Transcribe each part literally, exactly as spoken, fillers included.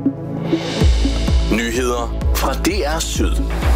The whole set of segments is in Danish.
Nyheder fra D R Syd.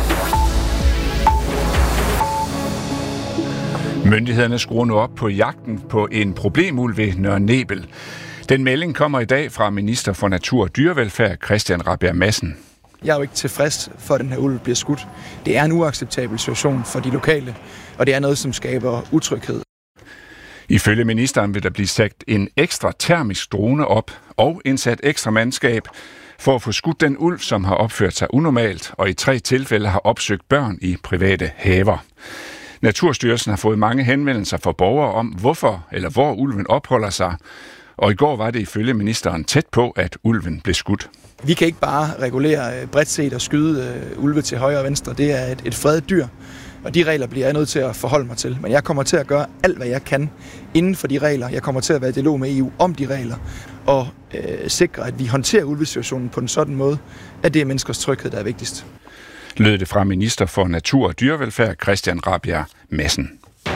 Myndighederne skruer nu op på jagten på en problemulv ved Nørre Nebel. Den melding kommer i dag fra minister for Natur og Dyrevelfærd, Christian Rabjerg Madsen. Jeg er jo ikke tilfreds for, at den her ulv bliver skudt. Det er en uacceptabel situation for de lokale, og det er noget, som skaber utryghed. Ifølge ministeren vil der blive sat en ekstra termisk drone op og indsat ekstra mandskab for at få skudt den ulv, som har opført sig unormalt og i tre tilfælde har opsøgt børn i private haver. Naturstyrelsen har fået mange henvendelser fra borgere om, hvorfor eller hvor ulven opholder sig, og i går var det ifølge ministeren tæt på, at ulven blev skudt. Vi kan ikke bare regulere bredt set og skyde ulve til højre og venstre. Det er et, et fredet dyr, og de regler bliver jeg nødt til at forholde mig til. Men jeg kommer til at gøre alt, hvad jeg kan inden for de regler. Jeg kommer til at være i dialog med E U om de regler, og øh, sikre, at vi håndterer ulvesituationen på en sådan måde, at det er menneskers tryghed, der er vigtigst. Lød det fra minister for Natur og Dyrevelfærd, Christian Rabjerg Madsen.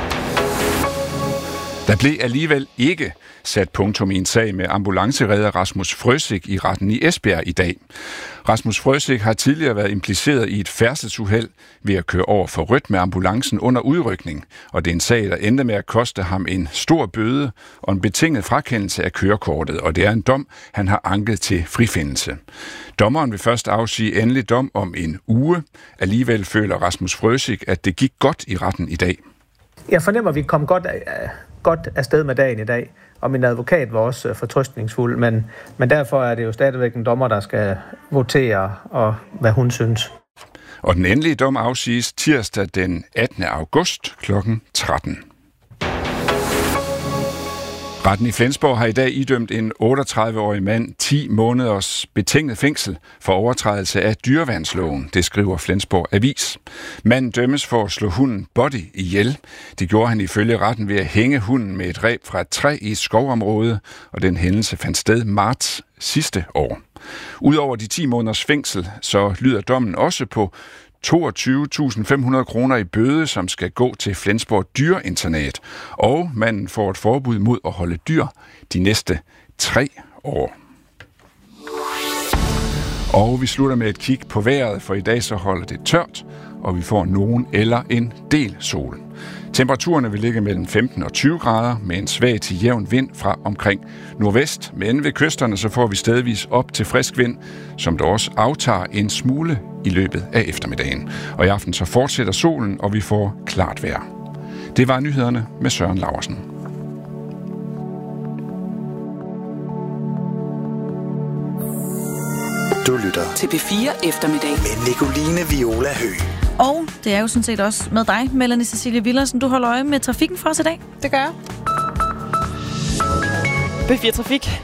Der blev alligevel ikke sat punktum i en sag med ambulanceredder Rasmus Frøsig i retten i Esbjerg i dag. Rasmus Frøsig har tidligere været impliceret i et færdselsuheld ved at køre over for rødt med ambulancen under udrykning, og det er en sag, der endte med at koste ham en stor bøde og en betinget frakendelse af kørekortet, og det er en dom, han har anket til frifindelse. Dommeren vil først afsige endelig dom om en uge. Alligevel føler Rasmus Frøsig, at det gik godt i retten i dag. Jeg fornemmer, at vi kom godt af, godt afsted med dagen i dag, og min advokat var også fortrøstningsfuld, men, men derfor er det jo stadigvæk en dommer, der skal votere, og hvad hun synes. Og den endelige dom afsiges tirsdag den attende august klokken tretten. Retten i Flensborg har i dag idømt en otteogtredive-årig mand ti måneders betinget fængsel for overtrædelse af dyreværnsloven, det skriver Flensborg Avis. Manden dømmes for at slå hunden Buddy ihjel. Det gjorde han ifølge retten ved at hænge hunden med et reb fra et træ i et skovområde, og den hændelse fandt sted marts sidste år. Udover de ti måneders fængsel, så lyder dommen også på toogtyve tusind fem hundrede kroner i bøde, som skal gå til Flensborg Dyreinternat, og manden får et forbud mod at holde dyr de næste tre år. Og vi slutter med et kig på vejret, for i dag så holder det tørt, og vi får nogen eller en del sol. Temperaturerne vil ligge mellem femten og tyve grader med en svag til jævn vind fra omkring nordvest, men ved kysterne så får vi stedvis op til frisk vind, som der også aftager en smule i løbet af eftermiddagen. Og i aften så fortsætter solen, og vi får klart vejr. Det var nyhederne med Søren Laursen. Du lytter til P fire Eftermiddag med Nicoline Viola Høgh. Og det er jo sådan set også med dig, Melanie Cecilie Villersen. Du holder øje med trafikken for os i dag. Det gør jeg. P fire Trafik